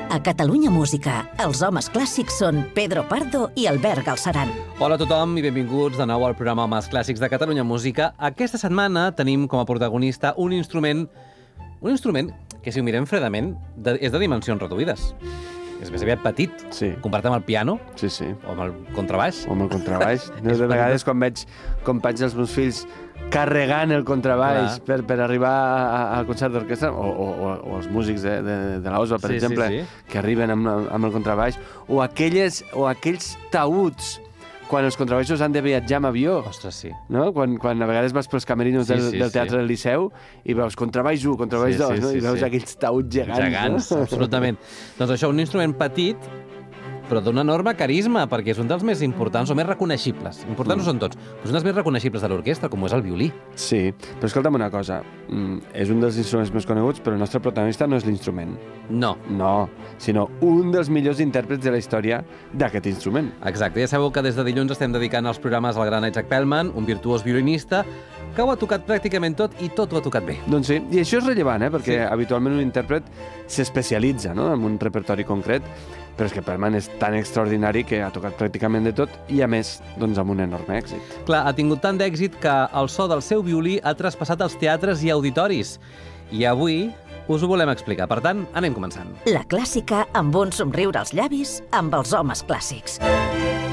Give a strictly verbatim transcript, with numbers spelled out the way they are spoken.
A Catalunya Música, els homes clàssics són Pedro Pardo i Albert Galceran. Hola a tothom i benvinguts de nou al programa Homes Clàssics de Catalunya Música. Aquesta setmana tenim com a protagonista un instrument, un instrument que, si ho mirem fredament, de, és de dimensions reduïdes. És més aviat petit, sí. comparat amb el piano, sí, sí. o amb el contrabaix. O amb el contrabaix. No, de vegades, quan veig companys dels meus fills carregant el contrabaix per, per arribar a, al concert d'orquestra, o, o, o els músics de, de, de l'O S B A, per sí, exemple, sí, sí. que arriben amb, amb el contrabaix, o, aquelles, o aquells taüts quan els contrabaixos han de viatjar amb avió. Ostres, sí. No? Quan, quan a vegades vas pels camerinos sí, del, sí, del Teatre sí. del Liceu i veus contrabaix u, contrabaix sí, dos, sí, no? sí, I veus sí. aquells taüts gegants. Gegants, no? absolutament. Doncs això, un instrument petit, però d'un enorme carisma, perquè és un dels més importants o més reconeixibles. Importants mm. no són tots, però és un dels més reconeixibles de l'orquestra, com és el violí. Sí, però escolta'm una cosa, mm, és un dels instruments més coneguts, però el nostre protagonista no és l'instrument. No. No, sinó un dels millors intèrprets de la història d'aquest instrument. Exacte, ja sabeu que des de dilluns estem dedicant els programes al gran Isaac Perlman, un virtuós violinista, que ho ha tocat pràcticament tot i tot ho ha tocat bé. Doncs sí, i això és rellevant, eh? perquè sí. habitualment un intèrpret s'especialitza, no?, en un repertori concret, però és que Perlman és tan extraordinari que ha tocat pràcticament de tot i, a més, doncs amb un enorme èxit. Clar, ha tingut tant d'èxit que el so del seu violí ha traspassat als teatres i auditoris. I avui us ho volem explicar. Per tant, anem començant. La clàssica amb un somriure als llavis amb els homes clàssics.